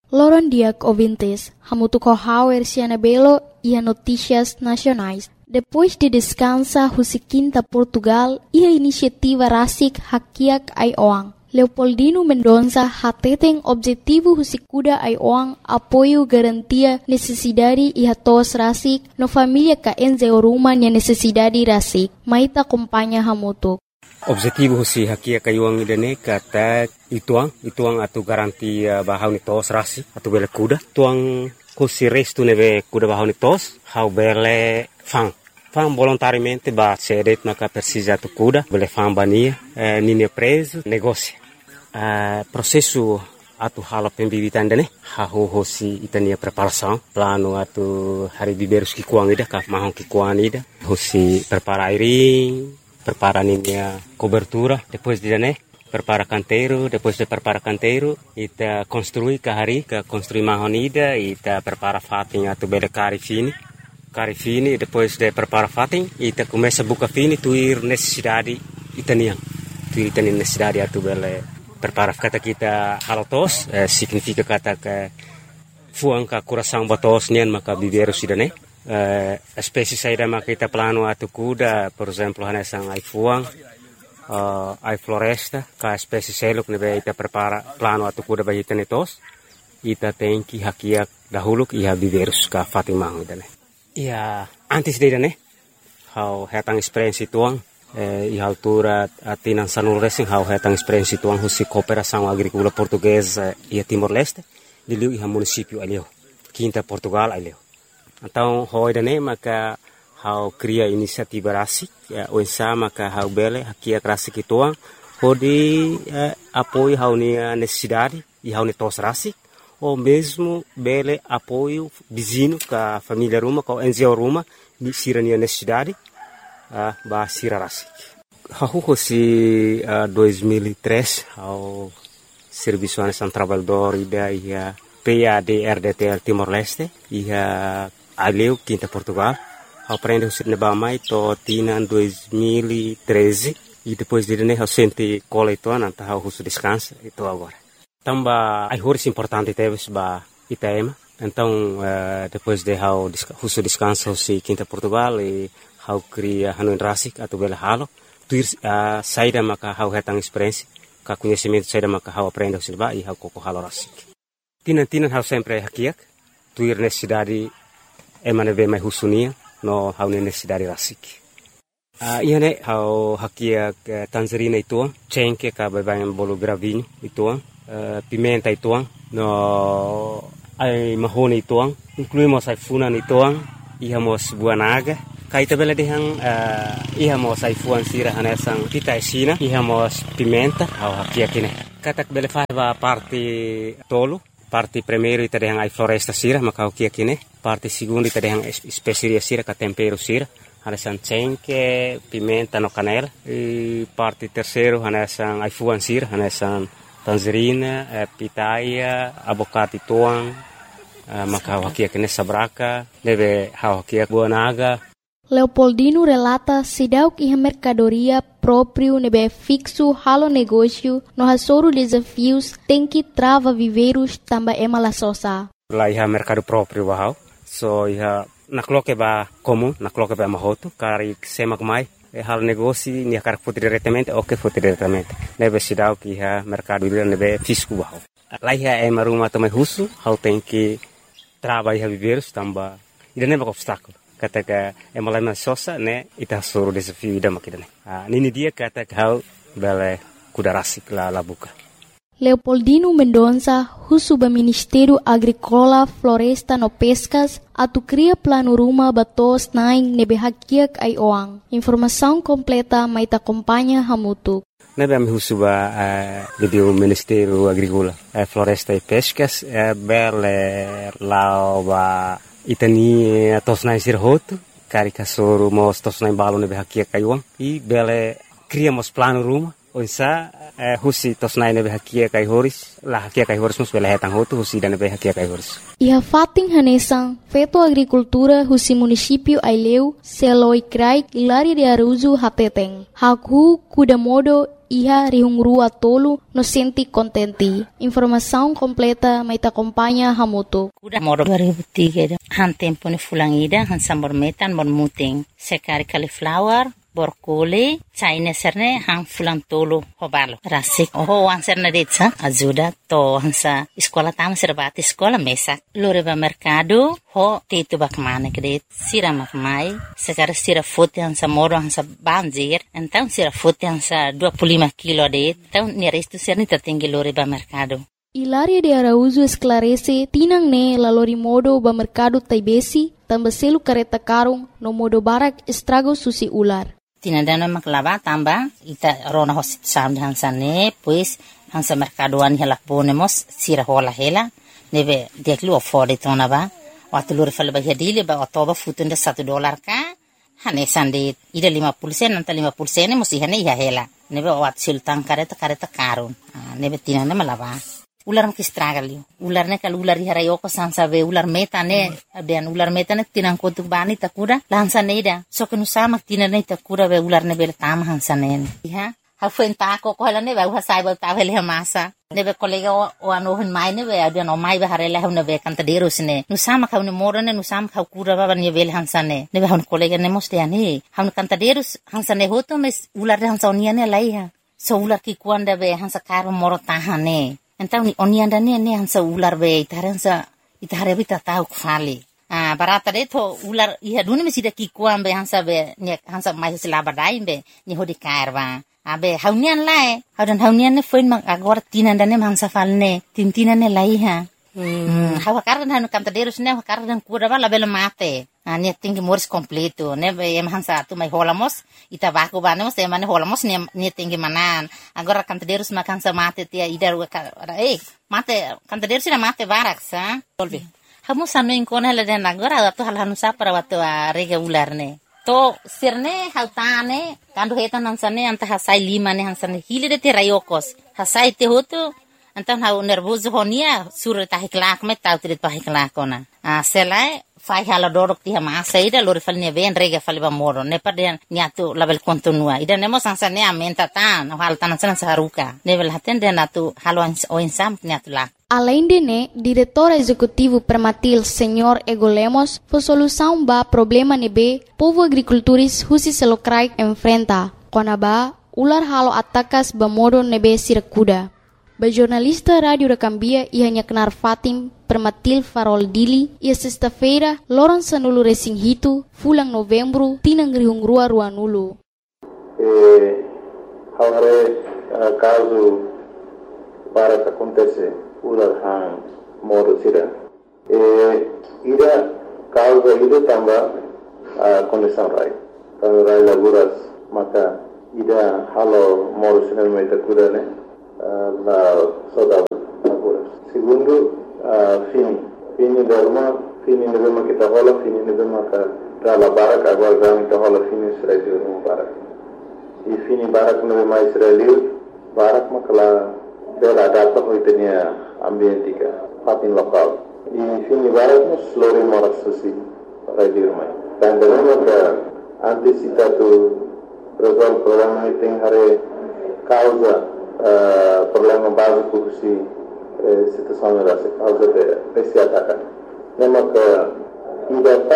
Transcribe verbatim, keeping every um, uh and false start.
Loron diak ouvintes, hamutu kohauer siana belo e notícias nacionais. Depois de descansa Husiquinta Portugal e a iniciativa Rasik Hakiak Aioang. Leopoldino Mendonça hateten objetivo Husikuda Aioang apoio garantia necessidade e hatos Rasik no família ka enze oruma nia necessidade Rasik. Maita acompanha hamutu. Objetivo si hakia kayuang idane kata ituang ituang atu garantia bahau ni tos Rasik atu bele kuda tuang kusi restu neve kuda bahau ni tos hau bele fang fang volontariamente ba cedet maka persija tu kuda bele fang bania eh, nini preso negócio eh, processo atu hala pembibitan dane hahu hosi itania preparação plano atu hari biberus ki kuang ida ka mahon ki kuang ida hosi prepara airing prepara ninia cobertura depois de né prepara canteiro depois de prepara canteiro ita construi kahari ka construi mahonida ita prepara fating atu bele cari fini cari fini depois de prepara fating ita começa buka fini tuir necessidade itanian tuir itanian necessidade atu bele prepara kata kita halotos eh, significa kata ke fuang ka coração batos nian maka biberu sidane Uh, espécie saída maka kita plano atu kuda, por exemplo, hanesang ai fuang, uh, ai floresta, ka espécie seluk nebe ita prepara plano atu kuda bagi tenetos, ita tenki hakiak dahulu iha biverus ka fatimang idane. Ia antes de ne, hau hetang experiência tuang, eh, iha altura atinan sanul racing hau hetang experiência tuang husi cooperação agrícola portuguesa e Timor Leste, diliu iha município alio, Quinta Portugal alio. Então, hoje né, maka hau cria inisiativa Rasik, o ensa maka hau bele hakia Rasik ituang, hodi eh, apoio hau nia necessidade e hau netos Rasik, ou mesmo bele apoio vizinho ka família Ruma, ka N G O Ruma, ni sira nia necessidade, uh, ba sira Rasik. Hau hosi uh, dois mil e três, hau serviço anesan trabalhador ida ia P A D R D T L Timor Leste, ia Aleu, Quinta Portugal, aprende o sir nebamai to tina dois mil e treze e depois de né eu senti cola itu nanta hau husu descansa itu agora. Tamba ai horas importante teve ba Itaema, então uh, depois de hau husu descansa si Quinta Portugal e hau cria hanuin Rasik atau bela halo, tuir uh, saída maka hau hetang experiência, ka conhecimento saída maka hau aprende o sir ba e hau koko halo Rasik. Tina tina hau sempre hakiak, tuir necessidade emane ve mai husunia no hau necessidade Rasik. Uh, ia ne hau hakia uh, tangerina ituang, cengke ka babayan bolo gravinho ituang, uh, pimenta ituang, no ai mahone ituang, incluímos ai funan ituang, iha mos buah naga, kaita bela dehang uh, iha mos ai fuan sira hanesang kita esina, iha mos pimenta, hau hakia kine. Katak bele fava parte tolo, parte primeiro ita dehang ai floresta sira, maka hau kia kine, parte segundo ita dehang especiaria sira, ka tempero sira, hanesan cengke, pimenta no canela, e parte terceiro hanesan ai fuan sira, hanesan tangerina, eh, pitaia, abocate tuang, eh, maka hau kia kine sabraka, deve hau kia buah naga. Leopoldino relata sidauk iha mercadoria próprio nebe fixo halo negócio no hasoro desafios tem que trava viveiros tamba ema la sosa. Lá iha mercado próprio bahau, so iha nakloke ba comum, nakloke ba mahoto, kari semak mai, e halo negócio ni kar foto diretamente ou que foto diretamente. Nebe sidauk iha mercado nebe fisco bahau. Lá iha ema rumah também husu, hau tem que trava iha viveiros tamba, ida nebe obstáculo. Kata ka emalama sosa ne ita soro desafio ida makidane. Ah nini dia kata kau bele kuda Rasik la labuka. Leopoldino Mendonça, husu ba Ministério Agrícola, Floresta no Pescas, atu cria plano ruma batos naing nebe hakiak ai oang. Informação completa mai ta acompanha hamutu. Nebe am husu ba uh, do Ministério Agrícola, uh, Floresta e Pescas, uh, bele lao ba itani tosnai sirhoto, cari kasoro mos tosnai balo nebe hakia kayuang, e bele criamos plano ruma, Oisa eh, husi tos nai nebe hakia kai horis la hakia kai horis mus bela hetang hotu husi dan nebe hakia kai horis. Iha fating hanesang Feto Agricultura husi município Aileu Seloi Krai Ilari de Aruzu Hateteng. Hakhu kudamodo iha rihungrua tolu no senti contenti. Informação completa mai ta acompanha Hamutu. Kudamodo dua ribu tiga han tempo ni fulangida han sambor metan mon muting. Sekari cauliflower borkole China serne hang fulang tolo hobalo rasik oh ang serne detsa ajuda to hansa sekolah tam serbati sekolah mesak loreba mercado ho tetu bakmane kredit sira makmai sekarang sira foto hansa moro hansa banjir então sira foto hansa dua puluh lima kilo det então nerestu serni tertinggi loreba mercado. Hilaria de Araújo esclarece tinang ne la lori modo ba mercado taibesi tambah selu kareta karung no modo barak estrago susi ular. Tinadana maklava tamba ita rona hosit sam hansane pues hansa mercadoan hela ponemos sira hola hela nebe deklu afford tona ba watulur fal ba hadile ba otoba futunda satu dolar ka hane sande ida lima puluh sen anta lima puluh sen musi hane ya hela nebe wat sultan kareta kareta karun nebe tinana malava ular makistragali ular ne kal ular harayo ko sansa be ular meta ne den ular meta ne tinang kotuk bani takura lansa neida so kenu sama tinane takura be ular ne bel tam hansa ne ha ha fuenta ko ko la ne ba ha sai ba ta vele masa ne be kolega o ano hun mai ne be adan o mai be harela hun be kanta derus ne nu sama ka ne moro ne nu sama ka kura ba ne bel hansa ne ne be hun kolega ne moste ani hun kanta derus hansa ne hoto mes ular hansa onia ne lai ha so ular ki kuanda be hansa karo moro tahane. Então ni onianda ne ne hansa ular be itaransa itare bita tau kfali ah barata de to ular iha dune mesida ki kuam be hansa be ne hansa mai sila badai be ni hodi kairwa abe haunian lae haudan haunian ne foin mak agora tinanda ne hansa falne tintina ne lai ha hmm hawa kardan hanu kanta derus ne kardan kura bala bela mate ah ne tinggi moris completo ne be em hansa tu mai holamos ita baku banemos te mane holamos ne ne tinggi manan agora kanta derus mak hansa mate tia idar eh mate kanta derus na mate barak sa tolbi hamu sanu inkona la den agora tu hal hanu sa para watu rega ular ne to sirne hautane kandu hetan hansane anta hasai lima ne hansane hile de terayokos hasai te hotu antan hau nervoso honia sur ta hiklak me tau trit pa hiklakona a selai fai hala dorok ti ma saida lor falne ven rega falba moro ne paden niatu label kontinua ida nemo sansane amenta tan hal tan san saruka level haten de natu halo o insam niatu la. Além de né, diretor executivo Permatil, senhor Ego Lemos, foi solução ba problema nebe povo agricultores husi selokrai enfrenta. Konaba ular halo atakas ba modo nebe sirakuda. Ba jornalista Radio da Cambia ia nyaknar Fatim Permatil Farol Dili ia sexta-feira loran sanulu resing hitu fulang novembro tinang rihung rua rua nulu. Eh, haware uh, caso para que acontece ular hang modo sira. Eh, ida causa ida tamba uh, condição rai. Kalau rai laburas maka ida halo modo sira mai takuda ne. Uh, la soda laburas. Segundo, uh, fini. Fini derma, fini nebema kita hola, fini nebema ka dala barak agora gami kita hola fini Israel no barak. E fini barak nebema Israel barak makala dela data hoitenia ambientika, fatin lokal. E fini barak nos lori moras susi radio mai. Dan derma ka antisipatu resolve problema item hare causa Uh, problema básico que uh, situação era essa causa de esse ataque. Lembra que ainda